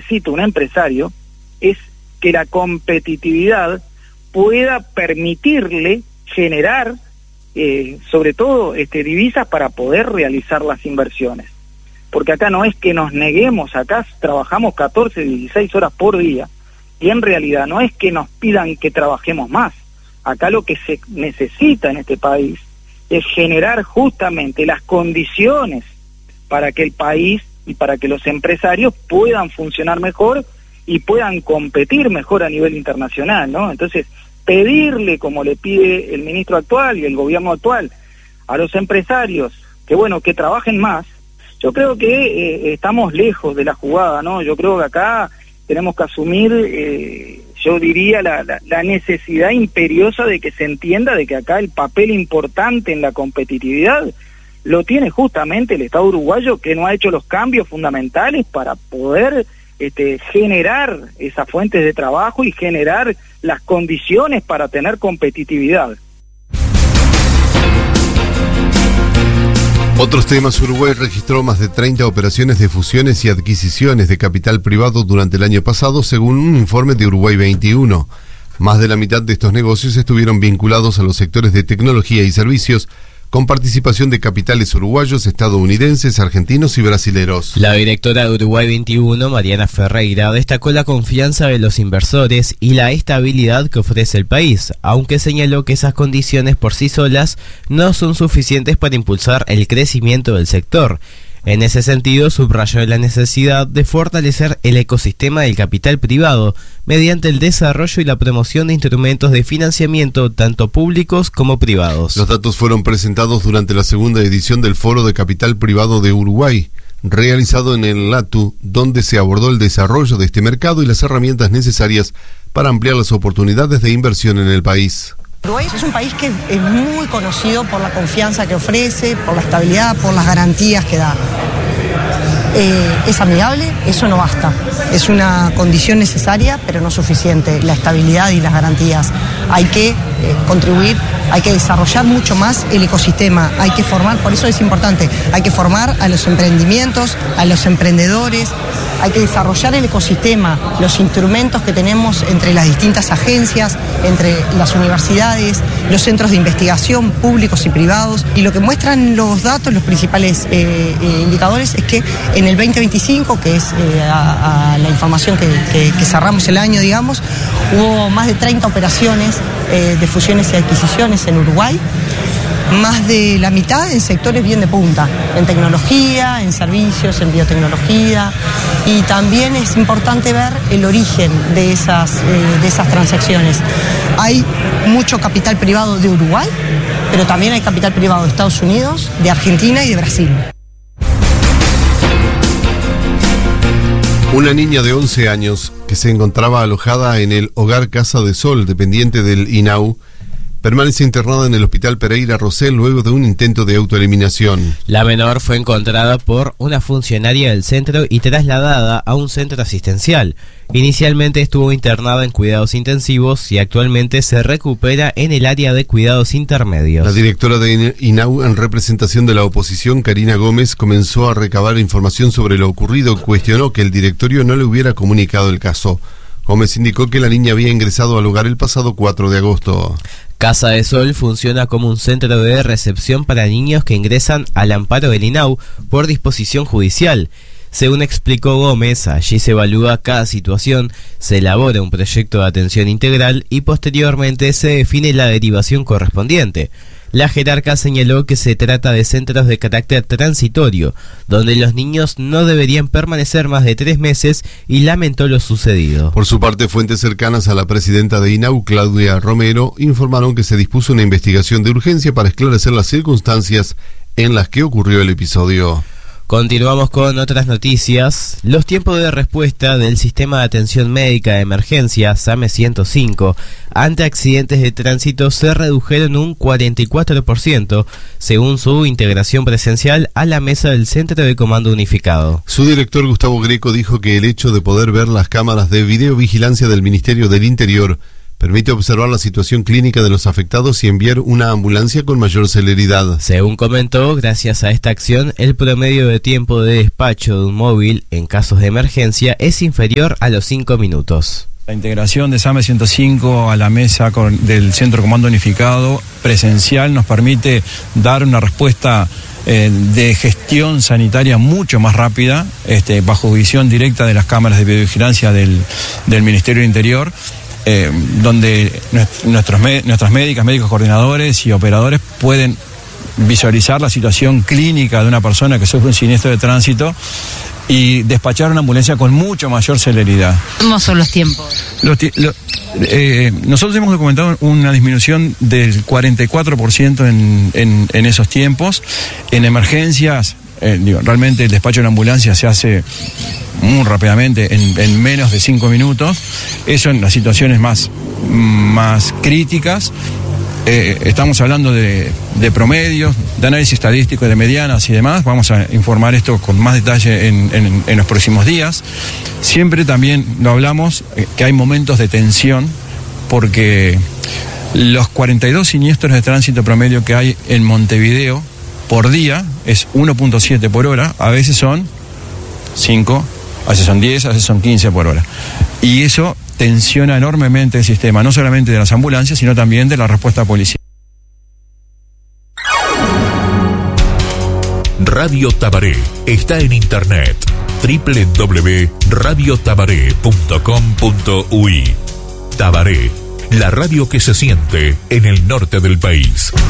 necesita un empresario es que la competitividad pueda permitirle generar, sobre todo, divisas para poder realizar las inversiones. Porque acá no es que nos neguemos, acá trabajamos 14, 16 horas por día, y en realidad no es que nos pidan que trabajemos más. Acá lo que se necesita en este país es generar justamente las condiciones para que el país y para que los empresarios puedan funcionar mejor y puedan competir mejor a nivel internacional, ¿no? Entonces, pedirle, como le pide el ministro actual y el gobierno actual, a los empresarios que trabajen más, yo creo que estamos lejos de la jugada, ¿no? Yo creo que acá tenemos que asumir, yo diría, la necesidad imperiosa de que se entienda de que acá el papel importante en la competitividad lo tiene justamente el Estado uruguayo, que no ha hecho los cambios fundamentales para poder generar esas fuentes de trabajo y generar las condiciones para tener competitividad. Otros temas: Uruguay registró más de 30 operaciones de fusiones y adquisiciones de capital privado durante el año pasado, según un informe de Uruguay 21. Más de la mitad de estos negocios estuvieron vinculados a los sectores de tecnología y servicios, con participación de capitales uruguayos, estadounidenses, argentinos y brasileros. La directora de Uruguay 21, Mariana Ferreira, destacó la confianza de los inversores y la estabilidad que ofrece el país, aunque señaló que esas condiciones por sí solas no son suficientes para impulsar el crecimiento del sector. En ese sentido, subrayó la necesidad de fortalecer el ecosistema del capital privado mediante el desarrollo y la promoción de instrumentos de financiamiento tanto públicos como privados. Los datos fueron presentados durante la segunda edición del Foro de Capital Privado de Uruguay, realizado en el LATU, donde se abordó el desarrollo de este mercado y las herramientas necesarias para ampliar las oportunidades de inversión en el país. Uruguay es un país que es muy conocido por la confianza que ofrece, por la estabilidad, por las garantías que da. Es amigable, eso no basta. Es una condición necesaria, pero no suficiente. La estabilidad y las garantías. Hay que contribuir, hay que desarrollar mucho más el ecosistema, hay que formar, por eso es importante, hay que formar a los emprendimientos, a los emprendedores, hay que desarrollar el ecosistema, los instrumentos que tenemos entre las distintas agencias, entre las universidades, los centros de investigación públicos y privados. Y lo que muestran los datos, los principales indicadores, es que en el 2025, que es a la información que cerramos el año, digamos, hubo más de 30 operaciones de fusiones y adquisiciones en Uruguay, más de la mitad en sectores bien de punta, en tecnología, en servicios, en biotecnología, y también es importante ver el origen de esas transacciones. Hay mucho capital privado de Uruguay, pero también hay capital privado de Estados Unidos, de Argentina y de Brasil. Una niña de 11 años que se encontraba alojada en el Hogar Casa de Sol, dependiente del INAU, permanece internada en el Hospital Pereira Rosell luego de un intento de autoeliminación. La menor fue encontrada por una funcionaria del centro y trasladada a un centro asistencial. Inicialmente estuvo internada en cuidados intensivos y actualmente se recupera en el área de cuidados intermedios. La directora de INAU, en representación de la oposición, Karina Gómez, comenzó a recabar información sobre lo ocurrido. Cuestionó que el directorio no le hubiera comunicado el caso. Gómez indicó que la niña había ingresado al lugar el pasado 4 de agosto. Casa de Sol funciona como un centro de recepción para niños que ingresan al amparo del INAU por disposición judicial. Según explicó Gómez, allí se evalúa cada situación, se elabora un proyecto de atención integral y posteriormente se define la derivación correspondiente. La jerarca señaló que se trata de centros de carácter transitorio, donde los niños no deberían permanecer más de 3 meses y lamentó lo sucedido. Por su parte, fuentes cercanas a la presidenta de INAU, Claudia Romero, informaron que se dispuso una investigación de urgencia para esclarecer las circunstancias en las que ocurrió el episodio. Continuamos con otras noticias. Los tiempos de respuesta del Sistema de Atención Médica de Emergencia, SAME 105, ante accidentes de tránsito se redujeron un 44%, según su integración presencial a la mesa del Centro de Comando Unificado. Su director, Gustavo Greco, dijo que el hecho de poder ver las cámaras de videovigilancia del Ministerio del Interior Permite observar la situación clínica de los afectados y enviar una ambulancia con mayor celeridad. Según comentó, gracias a esta acción, el promedio de tiempo de despacho de un móvil en casos de emergencia es inferior a los 5 minutos. La integración de SAME 105 a la mesa del Centro Comando Unificado presencial nos permite dar una respuesta de gestión sanitaria mucho más rápida, bajo visión directa de las cámaras de videovigilancia del Ministerio del Interior, donde nuestras médicas, médicos coordinadores y operadores pueden visualizar la situación clínica de una persona que sufre un siniestro de tránsito y despachar una ambulancia con mucho mayor celeridad. ¿Cómo son los tiempos? Nosotros hemos documentado una disminución del 44% en esos tiempos. En emergencias, realmente el despacho de la ambulancia se hace muy rápidamente, en menos de 5 minutos. Eso en las situaciones más críticas. Estamos hablando de promedios, de análisis estadístico, de medianas y demás. Vamos a informar esto con más detalle en los próximos días. Siempre también lo hablamos, que hay momentos de tensión, porque los 42 siniestros de tránsito promedio que hay en Montevideo por día es 1.7 por hora, a veces son 5, a veces son 10, a veces son 15 por hora. Y eso tensiona enormemente el sistema, no solamente de las ambulancias, sino también de la respuesta policial. Radio Tabaré está en internet www.radiotabaré.com.uy. Tabaré, la radio que se siente en el norte del país.